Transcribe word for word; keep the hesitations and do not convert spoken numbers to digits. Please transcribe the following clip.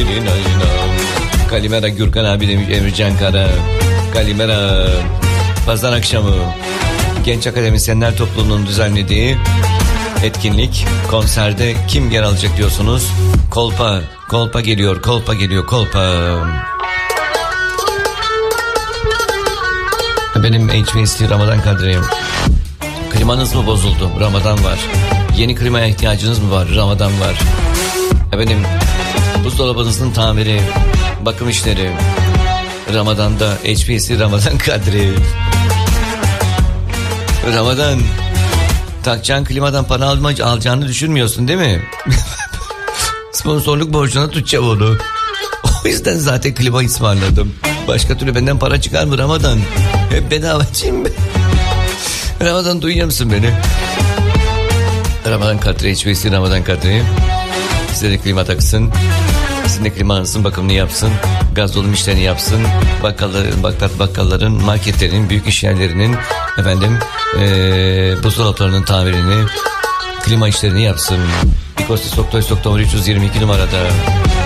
Kalimera Gürkan abi demiş Emircan Kara. Kalimera. Pazar akşamı Genç Akademisyenler Topluluğu'nun düzenlediği etkinlik, konserde kim yer alacak diyorsunuz? Kolpa, kolpa geliyor, kolpa geliyor, kolpa. Benim H V S T Ramazan Kadri'yim. Klimanız mı bozuldu? Ramazan var. Yeni klimaya ihtiyacınız mı var? Ramazan var. Efendim, buzdolabınızın tamiri, bakım işleri. Ramazan'da H V S T Ramazan Kadri. Ramazan, takacağın klimadan para alma, alacağını düşünmüyorsun değil mi? Sponsorluk borcuna tutacağım onu. O yüzden zaten klima ısmarladım. Başka türlü benden para çıkar mı Ramazan? Hep bedavacıyım ben. Ramazan, duyuyor musun beni? Ramazan Kadri, H V S T Ramazan Kadri. Size de klima taksın. Sizin de klimanızın bakımını yapsın. Gaz dolum işlerini yapsın. Bakkalların, bakkat bakkalların, marketlerin, büyük iş yerlerinin efendim ee, buzdolaplarının tamirini, klima işlerini yapsın. Bikostis Doktor Doktor üç yüz yirmi iki numarada.